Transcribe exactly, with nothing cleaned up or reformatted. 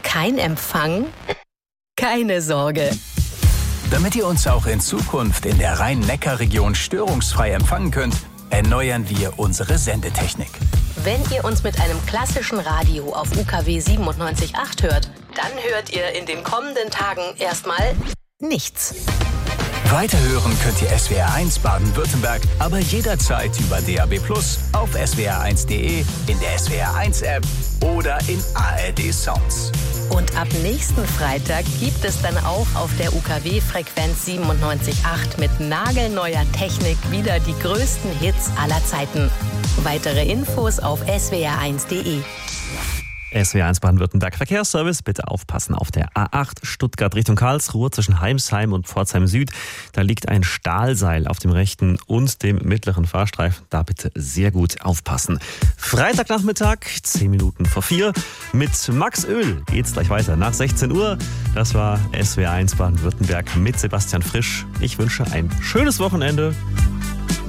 Kein Empfang? Keine Sorge. Damit ihr uns auch in Zukunft in der Rhein-Neckar-Region störungsfrei empfangen könnt, erneuern wir unsere Sendetechnik. Wenn ihr uns mit einem klassischen Radio auf U K W siebenundneunzig Komma acht hört, dann hört ihr in den kommenden Tagen erstmal nichts. Weiterhören könnt ihr S W R eins Baden-Württemberg, aber jederzeit über D A B plus, auf S W R eins Punkt de, in der S W R eins App oder in A R D Sounds. Und ab nächsten Freitag gibt es dann auch auf der U K W-Frequenz siebenundneunzig Komma acht mit nagelneuer Technik wieder die größten Hits aller Zeiten. Weitere Infos auf S W R eins Punkt de. S W R eins Baden-Württemberg Verkehrsservice, bitte aufpassen auf der A acht Stuttgart Richtung Karlsruhe zwischen Heimsheim und Pforzheim Süd. Da liegt ein Stahlseil auf dem rechten und dem mittleren Fahrstreifen. Da bitte sehr gut aufpassen. Freitagnachmittag, zehn Minuten vor vier. Mit Max Öl geht's gleich weiter nach sechzehn Uhr. Das war S W R eins Baden-Württemberg mit Sebastian Frisch. Ich wünsche ein schönes Wochenende.